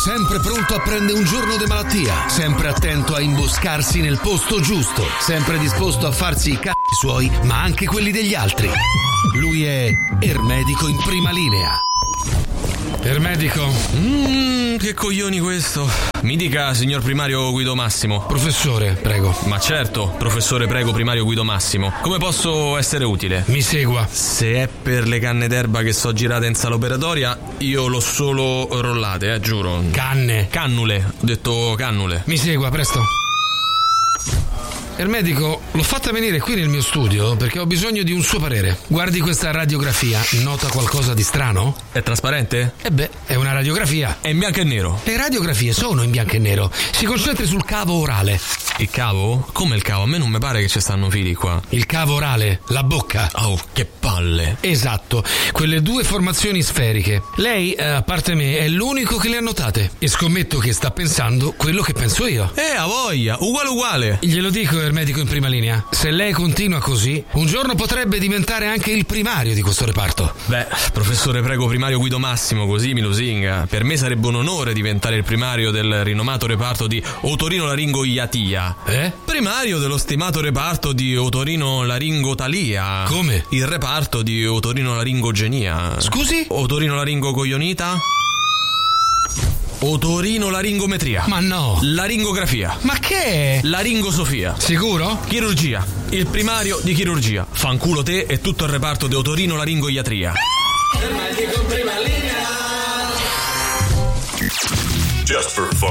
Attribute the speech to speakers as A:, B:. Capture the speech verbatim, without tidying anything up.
A: sempre pronto a prendere un giorno di malattia, sempre attento a imboscarsi nel posto giusto, sempre disposto a farsi i c***i suoi, ma anche quelli degli altri. Lui è Ermedico in prima linea.
B: Ermedico.
C: Mmm, che coglioni questo. Mi dica, signor primario Guido Massimo.
B: Professore, prego.
C: Ma certo, professore prego primario Guido Massimo. Come posso essere utile?
B: Mi segua.
C: Se è per le canne d'erba che so girate in sala operatoria, io l'ho solo rollate, eh, giuro.
B: Canne.
C: Cannule, ho detto cannule.
B: Mi segua, presto. Ermedico, l'ho fatta venire qui nel mio studio perché ho bisogno di un suo parere. Guardi questa radiografia, nota qualcosa di strano?
C: È trasparente?
B: Eh beh, è una radiografia.
C: È in bianco e nero.
B: Le radiografie sono in bianco e nero. Si concentri sul cavo orale.
C: Il cavo? Come il cavo? A me non mi pare che ci stanno fili qua.
B: Il cavo orale, la bocca.
C: Oh, che palle.
B: Esatto, quelle due formazioni sferiche. Lei, eh, a parte me, è l'unico che le ha notate. E scommetto che sta pensando quello che penso io.
C: Eh, a voglia, uguale uguale.
B: Glielo dico, Ermedico in prima linea. Se lei continua così, un giorno potrebbe diventare anche il primario di questo reparto.
C: Beh, professore prego primario Guido Massimo, così mi lusinga. Per me sarebbe un onore diventare il primario del rinomato reparto di otorinolaringoiatia.
B: Eh?
C: Primario dello stimato reparto di otorinolaringotalia.
B: Come?
C: Il reparto di otorinolaringogenia.
B: Scusi?
C: Otorinolaringocoglionita? Otorinolaringometria.
B: Ma no.
C: Laringografia.
B: Ma che è?
C: Laringosofia.
B: Sicuro?
C: Chirurgia. Il primario di chirurgia. Fanculo te e tutto il reparto di otorinolaringoiatria.
D: Ermedico in prima linea.
E: Just for fun.